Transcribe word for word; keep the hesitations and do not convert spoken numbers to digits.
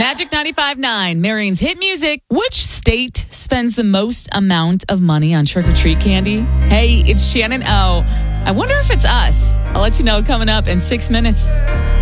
Magic ninety-five point nine, Marion's hit music. Which state spends the most amount of money on trick-or-treat candy? Hey, it's Shannon O. I wonder if it's us. I'll let you know coming up in six minutes.